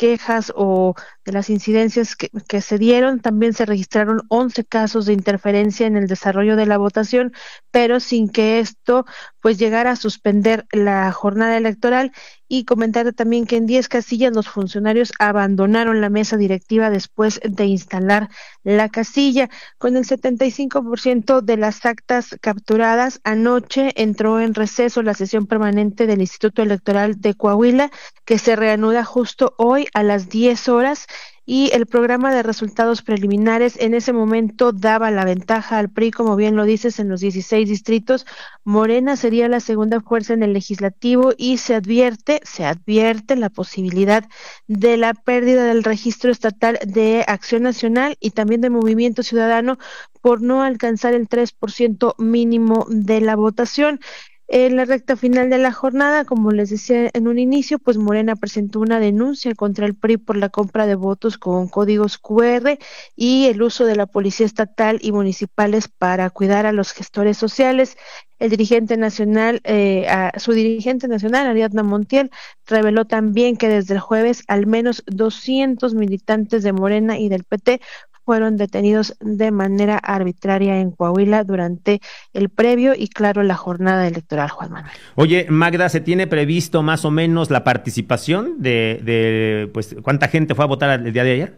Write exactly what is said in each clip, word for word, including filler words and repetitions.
quejas o de las incidencias que, que se dieron. También se registraron once casos de interferencia en el desarrollo de la votación, pero sin que esto pues llegara a suspender la jornada electoral. Y comentar también que en diez casillas los funcionarios abandonaron la mesa directiva después de instalar la casilla. Con el setenta y cinco por ciento de las actas capturadas, anoche entró en receso la sesión permanente del Instituto Electoral de Coahuila, que se reanuda justo hoy a las diez horas. Y el programa de resultados preliminares en ese momento daba la ventaja al P R I, como bien lo dices, en los dieciséis distritos. Morena sería la segunda fuerza en el legislativo y se advierte, se advierte la posibilidad de la pérdida del registro estatal de Acción Nacional y también de Movimiento Ciudadano por no alcanzar el tres por ciento mínimo de la votación. En la recta final de la jornada, como les decía en un inicio, pues Morena presentó una denuncia contra el P R I por la compra de votos con códigos cu erre y el uso de la policía estatal y municipales para cuidar a los gestores sociales. El dirigente nacional, eh, a, su dirigente nacional, Ariadna Montiel, reveló también que desde el jueves al menos doscientos militantes de Morena y del P T fueron detenidos de manera arbitraria en Coahuila durante el previo y, claro, la jornada electoral, Juan Manuel. Oye, Magda, ¿se tiene previsto más o menos la participación de, de pues, cuánta gente fue a votar el día de ayer?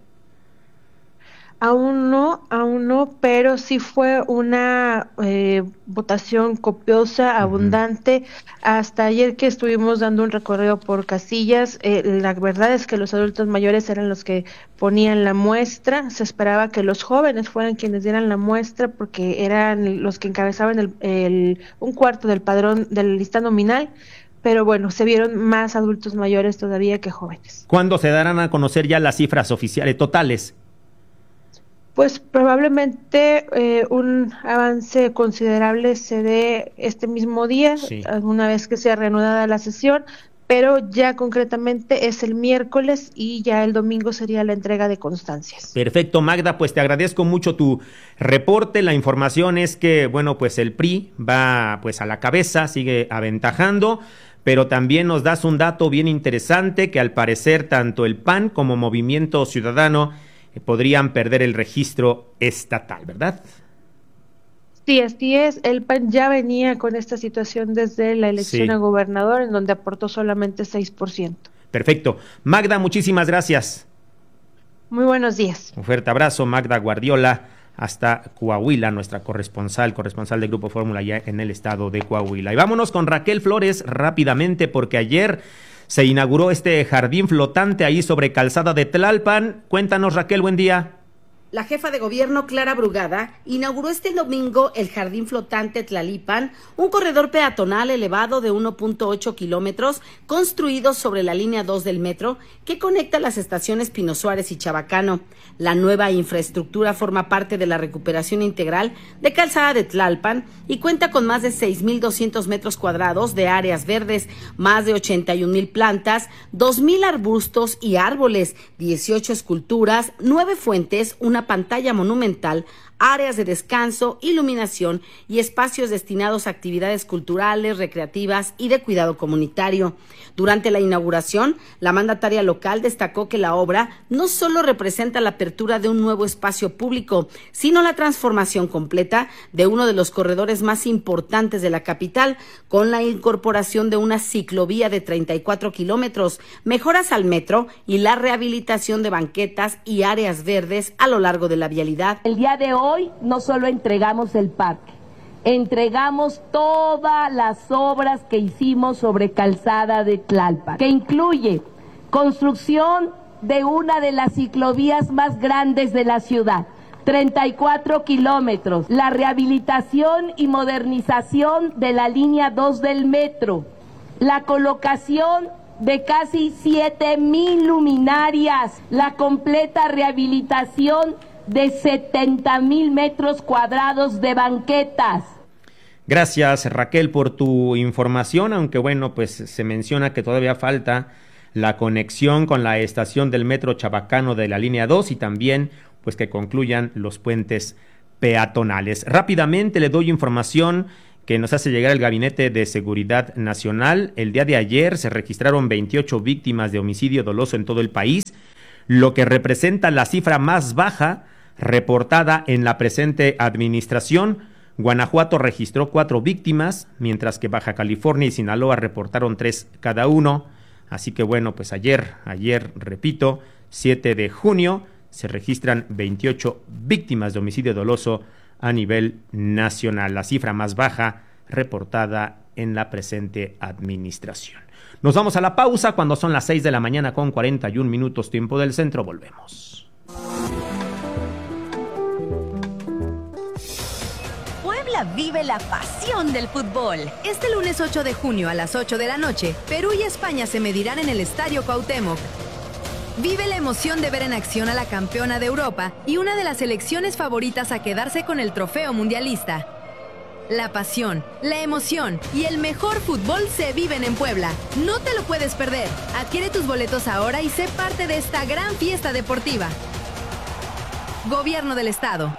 Aún no, aún no, pero sí fue una eh, votación copiosa, abundante. Uh-huh. Hasta ayer que estuvimos dando un recorrido por casillas, eh, la verdad es que los adultos mayores eran los que ponían la muestra. Se esperaba que los jóvenes fueran quienes dieran la muestra porque eran los que encabezaban el, el, un cuarto del padrón del lista nominal. Pero bueno, se vieron más adultos mayores todavía que jóvenes. ¿Cuándo se darán a conocer ya las cifras oficiales totales? Pues probablemente eh, un avance considerable se dé este mismo día, sí, una vez que sea reanudada la sesión, pero ya concretamente es el miércoles y ya el domingo sería la entrega de constancias. Perfecto, Magda, pues te agradezco mucho tu reporte. La información es que, bueno, pues el P R I va pues a la cabeza, sigue aventajando, pero también nos das un dato bien interesante que al parecer tanto el P A N como Movimiento Ciudadano podrían perder el registro estatal, ¿verdad? Sí, así es. El P A N ya venía con esta situación desde la elección sí. a gobernador, en donde aportó solamente seis por ciento. Perfecto. Magda, muchísimas gracias. Muy buenos días. Un fuerte abrazo, Magda Guardiola, hasta Coahuila, nuestra corresponsal, corresponsal del Grupo Fórmula ya en el estado de Coahuila. Y vámonos con Raquel Flores rápidamente, porque ayer se inauguró este jardín flotante ahí sobre Calzada de Tlalpan. Cuéntanos, Raquel, buen día. La jefa de gobierno, Clara Brugada, inauguró este domingo el Jardín Flotante Tlalipan, un corredor peatonal elevado de uno punto ocho kilómetros, construido sobre la línea dos del metro, que conecta las estaciones Pino Suárez y Chabacano. La nueva infraestructura forma parte de la recuperación integral de Calzada de Tlalpan y cuenta con más de seis mil doscientos metros cuadrados de áreas verdes, más de ochenta y un mil plantas, dos mil arbustos y árboles, dieciocho esculturas, nueve fuentes, una pantalla monumental, áreas de descanso, iluminación y espacios destinados a actividades culturales, recreativas y de cuidado comunitario. Durante la inauguración, la mandataria local destacó que la obra no solo representa la apertura de un nuevo espacio público, sino la transformación completa de uno de los corredores más importantes de la capital, con la incorporación de una ciclovía de treinta y cuatro kilómetros, mejoras al metro y la rehabilitación de banquetas y áreas verdes a lo largo de la vialidad. El día de hoy Hoy no solo entregamos el parque, entregamos todas las obras que hicimos sobre Calzada de Tlalpan, que incluye construcción de una de las ciclovías más grandes de la ciudad, treinta y cuatro kilómetros, la rehabilitación y modernización de la línea dos del metro, la colocación de casi siete mil luminarias, la completa rehabilitación de setenta mil metros cuadrados de banquetas. Gracias, Raquel, por tu información, aunque bueno, pues se menciona que todavía falta la conexión con la estación del metro Chabacano de la línea dos y también pues que concluyan los puentes peatonales. Rápidamente le doy información que nos hace llegar el Gabinete de Seguridad Nacional. El día de ayer se registraron veintiocho víctimas de homicidio doloso en todo el país, lo que representa la cifra más baja reportada en la presente administración. Guanajuato registró cuatro víctimas, mientras que Baja California y Sinaloa reportaron tres cada uno. Así que bueno, pues ayer, ayer, repito, siete de junio, se registran veintiocho víctimas de homicidio doloso a nivel nacional, la cifra más baja reportada en la presente administración. Nos vamos a la pausa cuando son las seis de la mañana con cuarenta y un minutos, tiempo del centro. Volvemos. Puebla vive la pasión del fútbol. Este lunes ocho de junio a las ocho de la noche, Perú y España se medirán en el Estadio Cuauhtémoc. Vive la emoción de ver en acción a la campeona de Europa y una de las selecciones favoritas a quedarse con el trofeo mundialista. La pasión, la emoción y el mejor fútbol se viven en Puebla. No te lo puedes perder. Adquiere tus boletos ahora y sé parte de esta gran fiesta deportiva. Gobierno del Estado.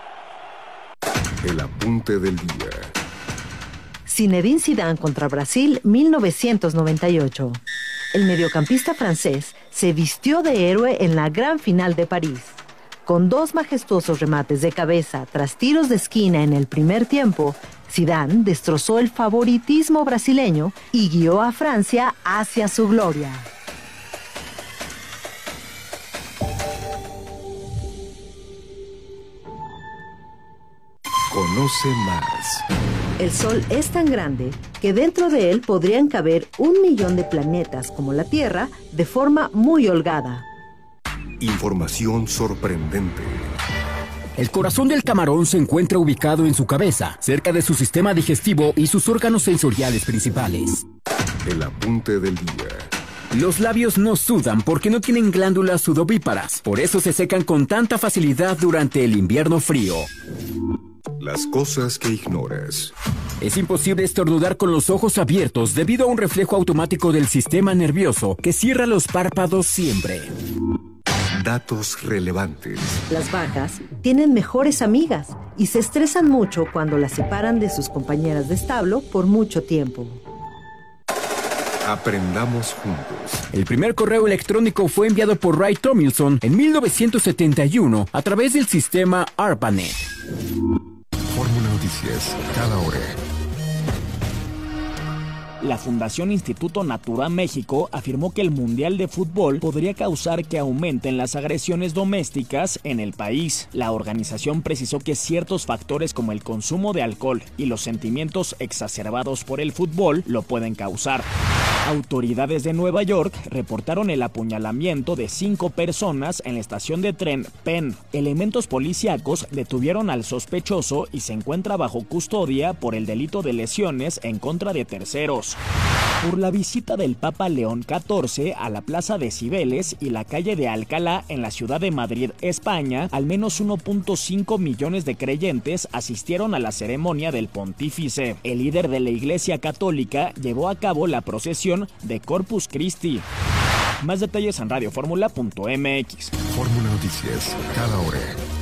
El apunte del día. Zinedine Zidane contra Brasil, mil novecientos noventa y ocho. El mediocampista francés se vistió de héroe en la gran final de París. Con dos majestuosos remates de cabeza tras tiros de esquina en el primer tiempo, Zidane destrozó el favoritismo brasileño y guió a Francia hacia su gloria. Conoce más. El Sol es tan grande que dentro de él podrían caber un millón de planetas como la Tierra de forma muy holgada. Información sorprendente. El corazón del camarón se encuentra ubicado en su cabeza, cerca de su sistema digestivo y sus órganos sensoriales principales. El apunte del día. Los labios no sudan porque no tienen glándulas sudovíparas, por eso se secan con tanta facilidad durante el invierno frío. Las cosas que ignoras. Es imposible estornudar con los ojos abiertos debido a un reflejo automático del sistema nervioso que cierra los párpados siempre. Datos relevantes. Las vacas tienen mejores amigas y se estresan mucho cuando las separan de sus compañeras de establo por mucho tiempo. Aprendamos juntos. El primer correo electrónico fue enviado por Ray Tomlinson en mil novecientos setenta y uno a través del sistema ARPANET. Fórmula Noticias, cada hora. La Fundación Instituto Natura México afirmó que el Mundial de Fútbol podría causar que aumenten las agresiones domésticas en el país. La organización precisó que ciertos factores como el consumo de alcohol y los sentimientos exacerbados por el fútbol lo pueden causar. Autoridades de Nueva York reportaron el apuñalamiento de cinco personas en la estación de tren Penn. Elementos policíacos detuvieron al sospechoso y se encuentra bajo custodia por el delito de lesiones en contra de terceros. Por la visita del Papa León catorce a la Plaza de Cibeles y la calle de Alcalá en la ciudad de Madrid, España, al menos uno punto cinco millones de creyentes asistieron a la ceremonia del pontífice. El líder de la Iglesia Católica llevó a cabo la procesión de Corpus Christi. Más detalles en radio fórmula punto m x. Fórmula Noticias, cada hora.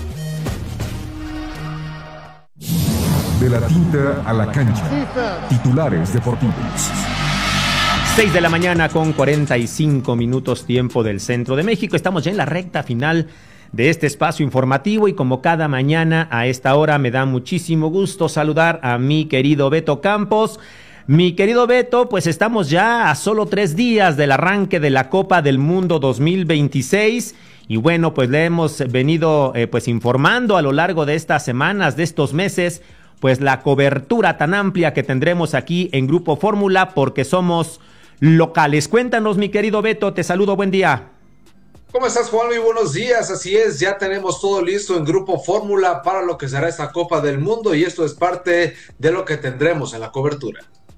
De la tinta a la cancha. Titulares deportivos. seis de la mañana con cuarenta y cinco minutos, tiempo del centro de México. Estamos ya en la recta final de este espacio informativo y como cada mañana a esta hora me da muchísimo gusto saludar a mi querido Beto Campos. Mi querido Beto, pues estamos ya a solo tres días del arranque de la Copa del Mundo dos mil veintiséis y bueno, pues le hemos venido eh, pues informando a lo largo de estas semanas, de estos meses, pues la cobertura tan amplia que tendremos aquí en Grupo Fórmula porque somos locales. Cuéntanos, mi querido Beto, te saludo, buen día. ¿Cómo estás, Juan? Muy buenos días. Así es, ya tenemos todo listo en Grupo Fórmula para lo que será esta Copa del Mundo y esto es parte de lo que tendremos en la cobertura.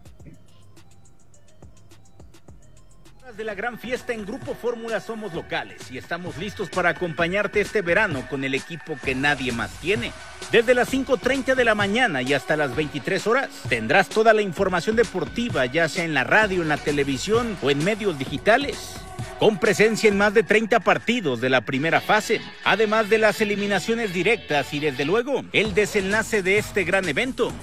De la gran fiesta en Grupo Fórmula somos locales y estamos listos para acompañarte este verano con el equipo que nadie más tiene. Desde las cinco treinta de la mañana y hasta las veintitrés horas tendrás toda la información deportiva, ya sea en la radio, en la televisión o en medios digitales. Con presencia en más de treinta partidos de la primera fase, además de las eliminaciones directas y desde luego el desenlace de este gran evento.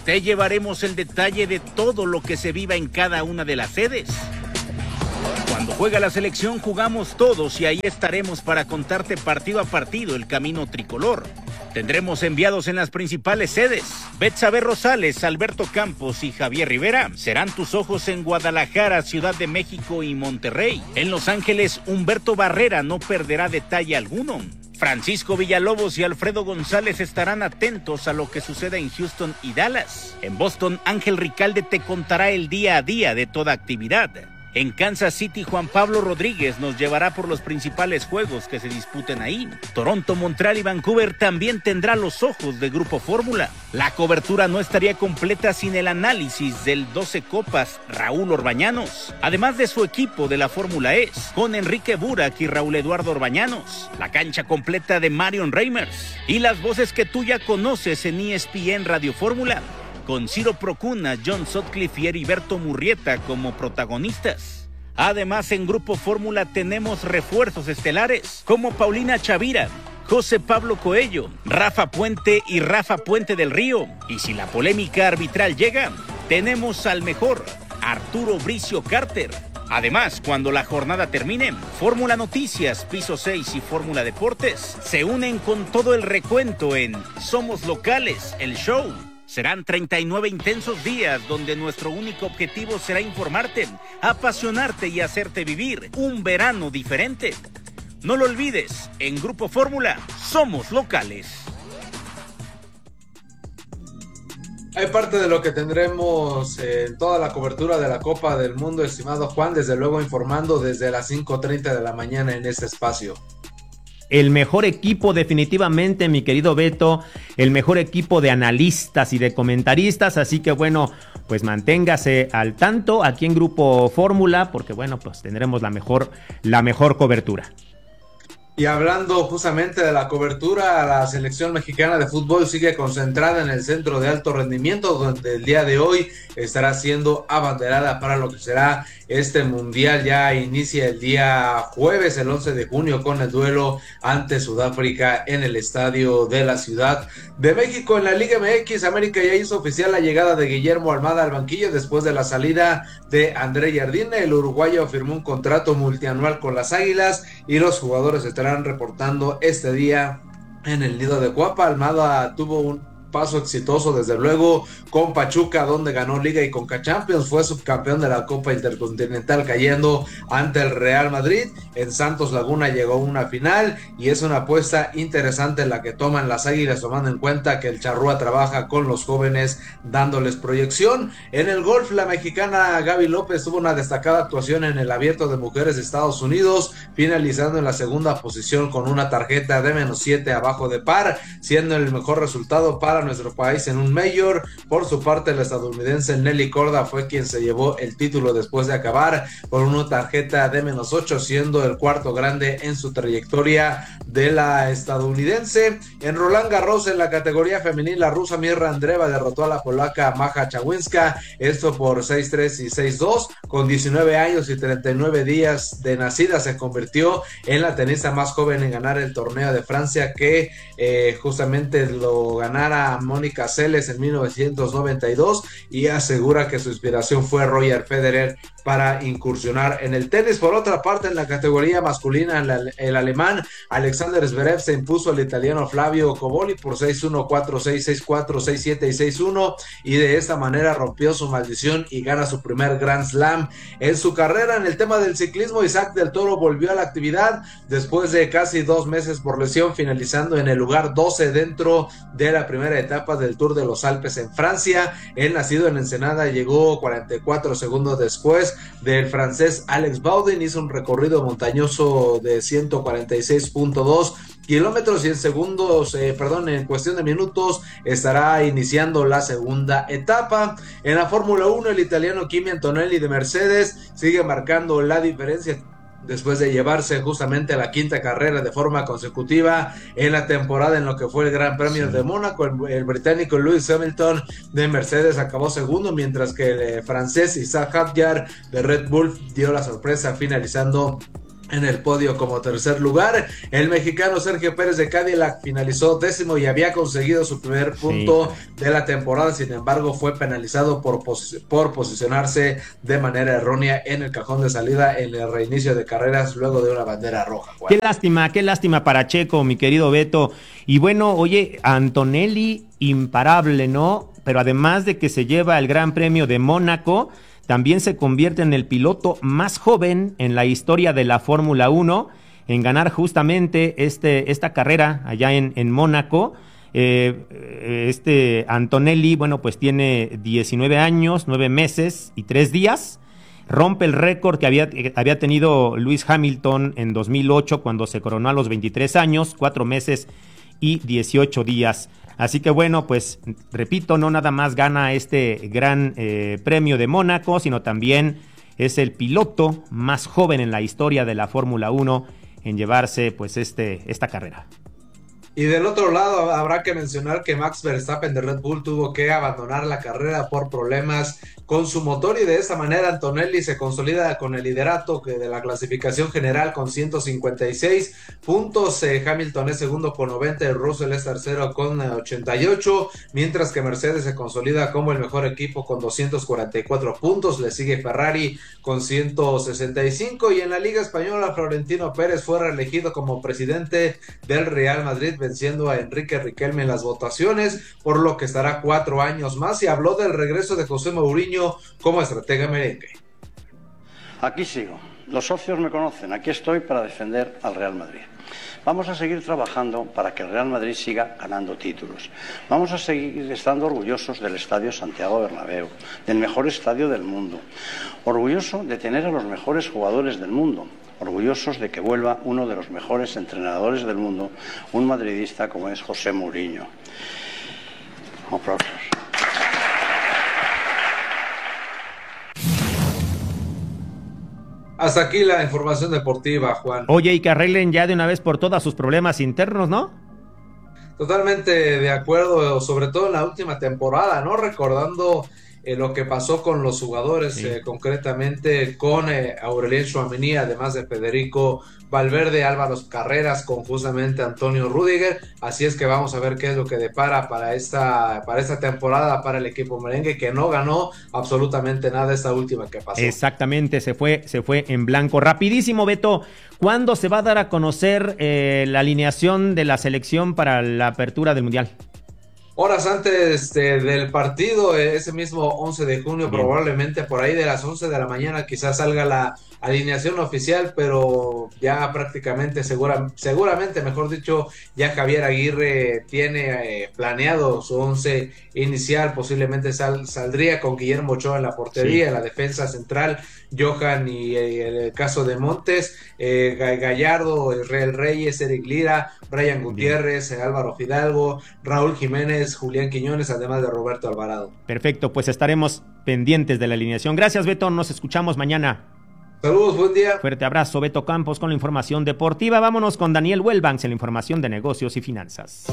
te llevaremos el detalle de todo lo que se viva en cada una de las sedes. Cuando juega la selección jugamos todos y ahí estaremos para contarte partido a partido el camino tricolor. Tendremos enviados en las principales sedes. Betsabe Rosales, Alberto Campos y Javier Rivera serán tus ojos en Guadalajara, Ciudad de México y Monterrey. En Los Ángeles, Humberto Barrera no perderá detalle alguno. Francisco Villalobos y Alfredo González estarán atentos a lo que suceda en Houston y Dallas. En Boston, Ángel Ricalde te contará el día a día de toda actividad. En Kansas City, Juan Pablo Rodríguez nos llevará por los principales juegos que se disputen ahí. Toronto, Montreal y Vancouver también tendrá los ojos de Grupo Fórmula. La cobertura no estaría completa sin el análisis del doce Copas Raúl Orbañanos, además de su equipo de la Fórmula E, con Enrique Burak y Raúl Eduardo Orbañanos, la cancha completa de Marion Reimers y las voces que tú ya conoces en E S P N Radio Fórmula, con Ciro Procuna, John Sutcliffe y Heriberto Murrieta como protagonistas. Además, en Grupo Fórmula tenemos refuerzos estelares como Paulina Chavira, José Pablo Coello, Rafa Puente y Rafa Puente del Río. Y si la polémica arbitral llega, tenemos al mejor, Arturo Bricio Carter. Además, cuando la jornada termine, Fórmula Noticias, Piso seis y Fórmula Deportes se unen con todo el recuento en Somos Locales, el show. Serán treinta y nueve intensos días donde nuestro único objetivo será informarte, apasionarte y hacerte vivir un verano diferente. No lo olvides, en Grupo Fórmula somos locales. Hay parte de lo que tendremos en toda la cobertura de la Copa del Mundo, estimado Juan, desde luego informando desde las cinco treinta de la mañana en este espacio. El mejor equipo definitivamente, mi querido Beto, el mejor equipo de analistas y de comentaristas, así que bueno, pues manténgase al tanto aquí en Grupo Fórmula, porque bueno, pues tendremos la mejor, la mejor cobertura. Y hablando justamente de la cobertura, la selección mexicana de fútbol sigue concentrada en el centro de alto rendimiento, donde el día de hoy estará siendo abanderada para lo que será este mundial. Ya inicia el día jueves, el once de junio, con el duelo ante Sudáfrica en el estadio de la Ciudad de México. En la Liga M X, América ya hizo oficial la llegada de Guillermo Almada al banquillo después de la salida de André Jardine. El uruguayo firmó un contrato multianual con las Águilas y los jugadores estarán reportando este día en el nido de Cuapa. Almada tuvo un paso exitoso desde luego con Pachuca, donde ganó Liga y Conca Champions, fue subcampeón de la Copa Intercontinental cayendo ante el Real Madrid. En Santos Laguna llegó a una final y es una apuesta interesante la que toman las Águilas, tomando en cuenta que el Charrúa trabaja con los jóvenes dándoles proyección. En el golf, la mexicana Gaby López tuvo una destacada actuación en el Abierto de Mujeres de Estados Unidos, finalizando en la segunda posición con una tarjeta de menos siete abajo de par, siendo el mejor resultado para nuestro país en un Major. Por su parte, la estadounidense Nelly Corda fue quien se llevó el título después de acabar con una tarjeta de menos ocho, siendo el cuarto grande en su trayectoria de la estadounidense. En Roland Garros, en la categoría femenil, la rusa Mirra Andreeva derrotó a la polaca Maja Chawinska, esto por seis tres y seis dos. Con diecinueve años y treinta y nueve días de nacida, se convirtió en la tenista más joven en ganar el torneo de Francia, que eh, justamente lo ganara Mónica Seles en mil novecientos noventa y dos, y asegura que su inspiración fue Roger Federer para incursionar en el tenis. Por otra parte, en la categoría masculina, el, el alemán Alexander Zverev se impuso al italiano Flavio Cobolli por seis uno, cuatro seis, seis cuatro, seis siete y seis uno, y de esta manera rompió su maldición y gana su primer Grand Slam en su carrera. En el tema del ciclismo, Isaac del Toro volvió a la actividad después de casi dos meses por lesión, finalizando en el lugar doce dentro de la primera etapa del Tour de los Alpes en Francia. El nacido en Ensenada llegó cuarenta y cuatro segundos después del francés Alex Baudin, hizo un recorrido montañoso de ciento cuarenta y seis punto dos kilómetros y en segundos, eh, perdón, en cuestión de minutos estará iniciando la segunda etapa. En la Fórmula uno, el italiano Kimi Antonelli de Mercedes sigue marcando la diferencia después de llevarse justamente a la quinta carrera de forma consecutiva en la temporada en lo que fue el Gran Premio sí. de Mónaco. El, el británico Lewis Hamilton de Mercedes acabó segundo, mientras que el eh, francés Isaac Hadjar de Red Bull dio la sorpresa finalizando en el podio como tercer lugar. El mexicano Sergio Pérez de Cadillac finalizó décimo y había conseguido su primer punto sí. de la temporada, sin embargo fue penalizado por, pos por posicionarse de manera errónea en el cajón de salida en el reinicio de carreras luego de una bandera roja. Juan. Qué lástima, qué lástima para Checo, mi querido Beto. Y bueno, oye, Antonelli imparable, ¿no? Pero además de que se lleva el Gran Premio de Mónaco, también se convierte en el piloto más joven en la historia de la Fórmula uno en ganar justamente este, esta carrera allá en, en Mónaco. Eh, este Antonelli, bueno, pues tiene diecinueve años, nueve meses y tres días. Rompe el récord que había, que había tenido Lewis Hamilton en dos mil ocho cuando se coronó a los veintitrés años, cuatro meses y dieciocho días. Así que bueno, pues repito, no nada más gana este gran eh, premio de Mónaco, sino también es el piloto más joven en la historia de la Fórmula uno en llevarse pues este, esta carrera. Y del otro lado habrá que mencionar que Max Verstappen de Red Bull tuvo que abandonar la carrera por problemas con su motor y de esa manera Antonelli se consolida con el liderato de la clasificación general con ciento cincuenta y seis puntos, eh, Hamilton es segundo con noventa y Russell es tercero con ochenta y ocho, mientras que Mercedes se consolida como el mejor equipo con doscientos cuarenta y cuatro puntos, le sigue Ferrari con ciento sesenta y cinco y en la Liga Española Florentino Pérez fue reelegido como presidente del Real Madrid venciendo a Enrique Riquelme en las votaciones, por lo que estará cuatro años más y habló del regreso de José Mourinho como estratega merengue. Aquí sigo, los socios me conocen, aquí estoy para defender al Real Madrid. Vamos a seguir trabajando para que el Real Madrid siga ganando títulos. Vamos a seguir estando orgullosos del Estadio Santiago Bernabéu, del mejor estadio del mundo. Orgulloso de tener a los mejores jugadores del mundo. Orgullosos de que vuelva uno de los mejores entrenadores del mundo, un madridista como es José Mourinho. Aplausos. Hasta aquí la información deportiva, Juan. Oye, y que arreglen ya de una vez por todas sus problemas internos, ¿no? Totalmente de acuerdo, sobre todo en la última temporada, ¿no? Recordando eh, lo que pasó con los jugadores, sí. eh, concretamente con eh, Aurelien Tchouaméni, además de Federico Valverde, Álvaro Carreras, con justamente Antonio Rüdiger. Así es que vamos a ver qué es lo que depara para esta, para esta temporada para el equipo merengue, que no ganó absolutamente nada esta última que pasó. Exactamente, se fue, se fue en blanco. Rapidísimo, Beto, ¿cuándo se va a dar a conocer eh, la alineación de la selección para la apertura del Mundial? Horas antes de, del partido, ese mismo once de junio, bien, probablemente por ahí de las once de la mañana quizás salga la alineación oficial, pero ya prácticamente, segura, seguramente, mejor dicho, ya Javier Aguirre tiene eh, planeado su once inicial, posiblemente sal, saldría con Guillermo Ochoa en la portería, sí, en la defensa central, Johan y eh, el caso de Montes, eh, Gallardo, Israel Reyes, Eric Lira, Brian Gutiérrez, eh, Álvaro Fidalgo, Raúl Jiménez, Julián Quiñones, además de Roberto Alvarado. Perfecto, pues estaremos pendientes de la alineación. Gracias, Beto, nos escuchamos mañana. Saludos, buen día. Fuerte abrazo, Beto Campos con la información deportiva. Vámonos con Daniel Welbanks en la información de negocios y finanzas.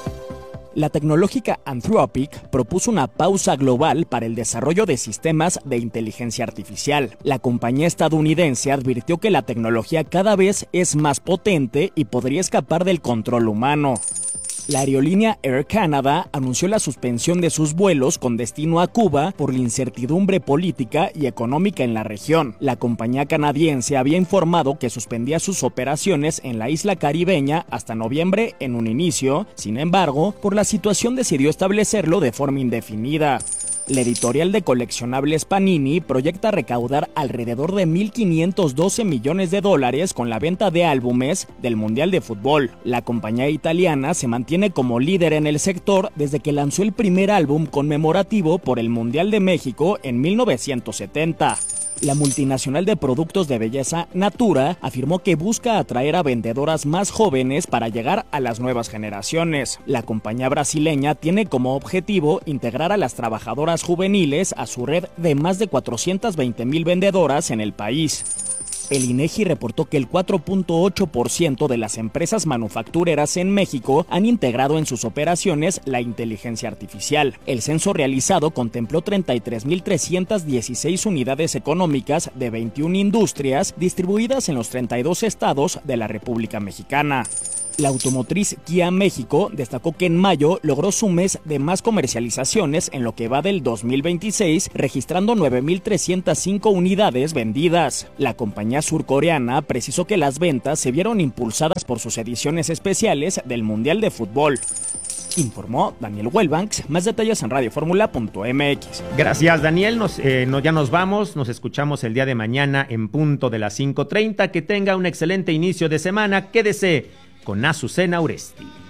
La tecnológica Anthropic propuso una pausa global para el desarrollo de sistemas de inteligencia artificial. La compañía estadounidense advirtió que la tecnología cada vez es más potente y podría escapar del control humano. La aerolínea Air Canada anunció la suspensión de sus vuelos con destino a Cuba por la incertidumbre política y económica en la región. La compañía canadiense había informado que suspendía sus operaciones en la isla caribeña hasta noviembre en un inicio. Sin embargo, por la situación decidió establecerlo de forma indefinida. La editorial de coleccionables Panini proyecta recaudar alrededor de mil quinientos doce millones de dólares con la venta de álbumes del Mundial de Fútbol. La compañía italiana se mantiene como líder en el sector desde que lanzó el primer álbum conmemorativo por el Mundial de México en mil novecientos setenta. La multinacional de productos de belleza Natura afirmó que busca atraer a vendedoras más jóvenes para llegar a las nuevas generaciones. La compañía brasileña tiene como objetivo integrar a las trabajadoras juveniles a su red de más de cuatrocientas veinte mil vendedoras en el país. El INEGI reportó que el cuatro punto ocho por ciento de las empresas manufactureras en México han integrado en sus operaciones la inteligencia artificial. El censo realizado contempló treinta y tres mil trescientas dieciséis unidades económicas de veintiuna industrias distribuidas en los treinta y dos estados de la República Mexicana. La automotriz Kia México destacó que en mayo logró su mes de más comercializaciones en lo que va del dos mil veintiséis, registrando nueve mil trescientas cinco unidades vendidas. La compañía surcoreana precisó que las ventas se vieron impulsadas por sus ediciones especiales del Mundial de Fútbol. Informó Daniel Wellbanks. Más detalles en radio fórmula punto m x. Gracias, Daniel. Nos, eh, no, ya nos vamos. Nos escuchamos el día de mañana en punto de las cinco treinta. Que tenga un excelente inicio de semana. Quédese con Azucena Uresti.